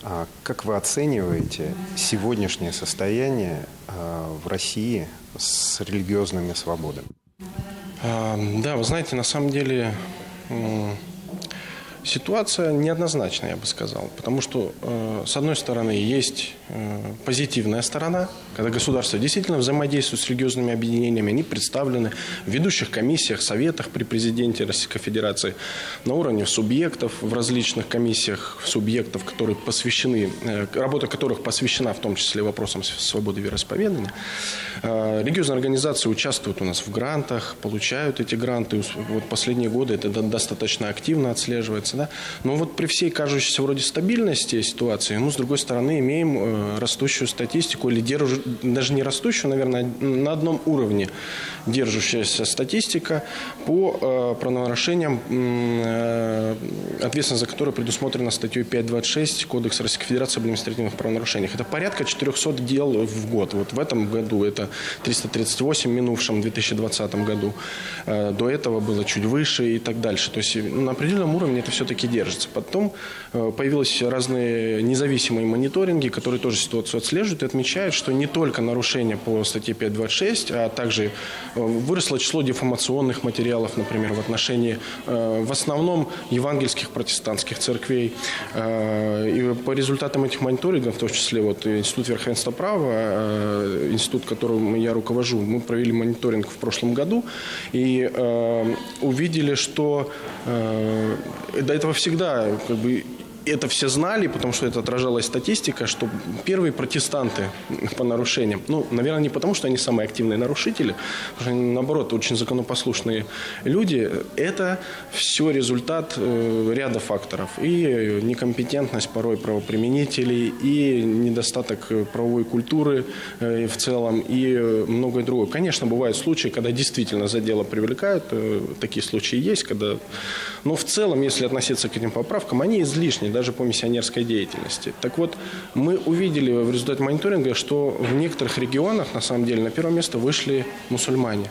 А как вы оцениваете сегодняшнее состояние в России с религиозными свободами? Да, вы знаете, на самом деле ситуация неоднозначная, я бы сказал. Потому что, с одной стороны, есть позитивная сторона, когда государство действительно взаимодействует с религиозными объединениями, они представлены в ведущих комиссиях, советах при президенте Российской Федерации, на уровне субъектов, в различных комиссиях субъектов, которые посвящены, работа которых посвящена в том числе вопросам свободы вероисповедания. Религиозные организации участвуют у нас в грантах, получают эти гранты. Вот последние годы это достаточно активно отслеживается. Да? Но вот при всей кажущейся вроде стабильности ситуации, мы, с другой стороны, имеем растущую статистику, или даже не растущую, наверное, на одном уровне держащаяся статистика по правонарушениям, ответственность за которые предусмотрена статьей 5.26 Кодекса Российской Федерации об административных правонарушениях. Это порядка 400 дел в год. Вот в этом году это 338, в минувшем 2020 году. До этого было чуть выше и так дальше. То есть на определенном уровне это все-таки держится. Потом появились разные независимые мониторинги, которые тоже ситуацию отслеживают и отмечают, что не только нарушения по статье 5.26, а также выросло число дефамационных материалов, например, в отношении в основном евангельских протестантских церквей. И по результатам этих мониторингов, в том числе вот Институт верховенства права, институт, которым я руковожу, мы провели мониторинг в прошлом году и увидели, что до этого всегда это все знали, потому что это отражалась статистика, что первые протестанты по нарушениям, наверное, не потому, что они самые активные нарушители, потому что они, наоборот, очень законопослушные люди, это все результат ряда факторов. И некомпетентность порой правоприменителей, и недостаток правовой культуры в целом, и многое другое. Конечно, бывают случаи, когда действительно за дело привлекают, такие случаи есть, но в целом, если относиться к этим поправкам, они излишни, даже по миссионерской деятельности. Так вот, мы увидели в результате мониторинга, что в некоторых регионах, на самом деле, на первое место вышли мусульмане.